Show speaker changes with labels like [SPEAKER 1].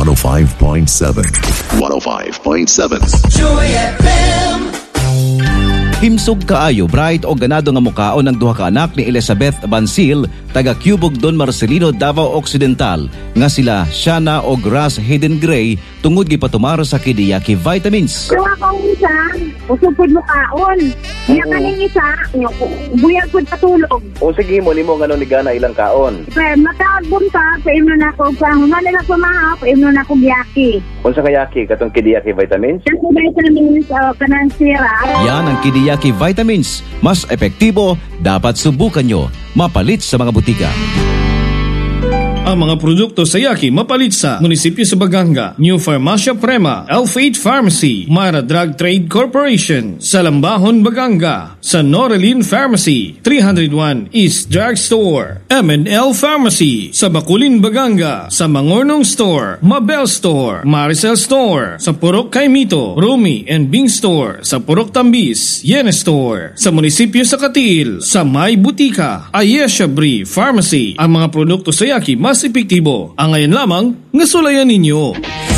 [SPEAKER 1] 105.7. 105.7.
[SPEAKER 2] Joy FM.
[SPEAKER 3] Himsog kaayo bright o ganado nga mukaon ng duha ka anak ni Elizabeth Bansil taga Cubog Don Marcelino, Davao Occidental nga sila Shana o Grass Hidden Gray tungod gipatumaro sa Kidiyaki Vitamins.
[SPEAKER 4] Kung akong isa, usog pud mukaon. Niya kaning isa, buyag pud patulog.
[SPEAKER 5] O sige mo nimo ngano ni gana ilang kaon.
[SPEAKER 4] Pero matagbon ka, paimno na ako pa. Human na ko maha, paimno na ko giyaki.
[SPEAKER 5] Unsa ka yaki katong Kidiyaki Vitamins?
[SPEAKER 4] Kasi vitamins kanang sira.
[SPEAKER 3] Yan ang Kidiyaki Vitamins. Mas epektibo, dapat subukan nyo. Mapalit sa mga butika.
[SPEAKER 6] Ang mga produkto sa Yaki mapalit sa Munisipyo sa Baganga, New Farmacia Prema, L8 Pharmacy, Mara Drug Trade Corporation, sa Lambahon, Baganga, sa Norelin Pharmacy, 301 East Drug Store, M&L Pharmacy, sa Bakulin, Baganga, sa Mangornong Store, Mabel Store, Maricel Store, sa Purok Kaimito, Rumi and Bing Store, sa Purok Tambis, Yene Store, sa Munisipyo sa Katil, sa May Butika, Ayesha Brie Pharmacy. Ang mga produkto sa Yaki mas epektibo. Ang ngayon lamang, nasulayan ninyo.